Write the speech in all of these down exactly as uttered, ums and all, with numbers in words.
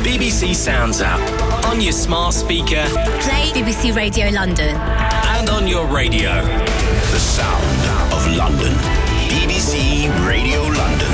B B C Sounds app. On your smart speaker. Play B B C Radio London. And on your radio. The sound of London. B B C Radio London.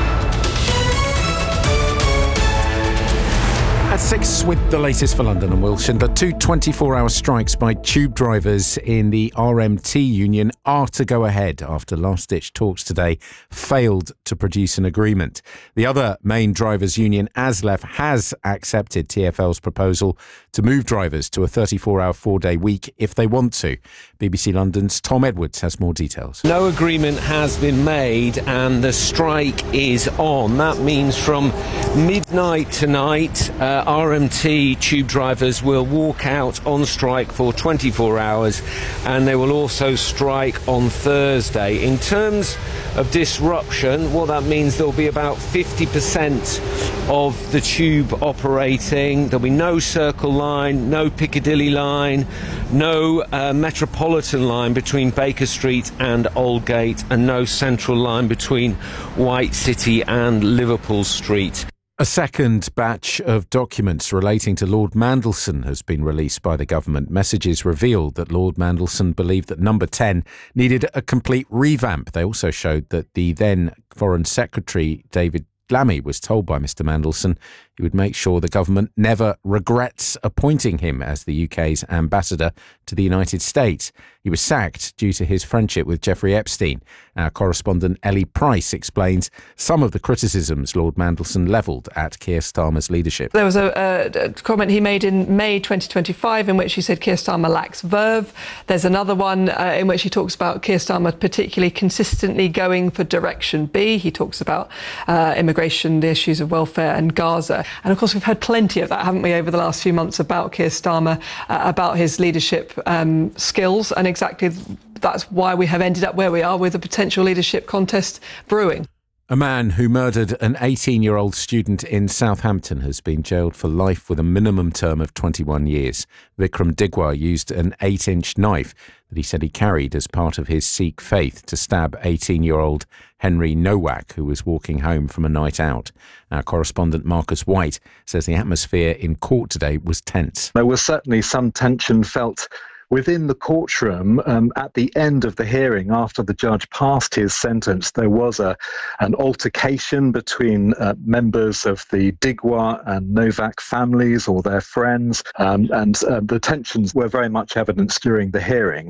At six with the latest for London and Wiltshire, two twenty-four hour strikes by tube drivers in the R M T union are to go ahead after last-ditch talks today failed to produce an agreement. The other main drivers' union, ASLEF, has accepted T F L's proposal to move drivers to a thirty-four hour four-day week if they want to. B B C London's Tom Edwards has more details. No agreement has been made and the strike is on. That means from midnight tonight, uh, R M T tube drivers will walk out on strike for twenty-four hours and they will also strike on Thursday. In terms of disruption, what that means, there'll be about fifty percent of the tube operating. There'll be no Circle line, no Piccadilly line, no uh, Metropolitan line between Baker Street and Aldgate, and no Central line between White City and Liverpool Street. A second batch of documents relating to Lord Mandelson has been released by the government. Messages revealed that Lord Mandelson believed that Number ten needed a complete revamp. They also showed that the then Foreign Secretary, David Lammy, was told by Mr Mandelson he would make sure the government never regrets appointing him as the U K's ambassador to the United States. He was sacked due to his friendship with Jeffrey Epstein. Our correspondent Ellie Price explains some of the criticisms Lord Mandelson levelled at Keir Starmer's leadership. There was a, a comment he made in May twenty twenty-five in which he said Keir Starmer lacks verve. There's another one uh, in which he talks about Keir Starmer particularly consistently going for direction B. He talks about uh, immigration, the issues of welfare and Gaza. And of course, we've heard plenty of that, haven't we, over the last few months about Keir Starmer, uh, about his leadership um, skills. And exactly that's why we have ended up where we are with a potential leadership contest brewing. A man who murdered an eighteen-year-old student in Southampton has been jailed for life with a minimum term of twenty-one years. Vikram Digwa used an eight-inch knife that he said he carried as part of his Sikh faith to stab eighteen-year-old Henry Nowak, who was walking home from a night out. Our correspondent Marcus White says the atmosphere in court today was tense. There was certainly some tension felt within the courtroom. Um, at the end of the hearing, after the judge passed his sentence, there was a an altercation between uh, members of the Digwa and Novak families or their friends, um, and uh, the tensions were very much evidenced during the hearing.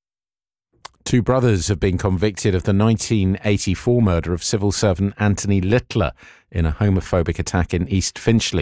Two brothers have been convicted of the nineteen eighty-four murder of civil servant Anthony Littler in a homophobic attack in East Finchley.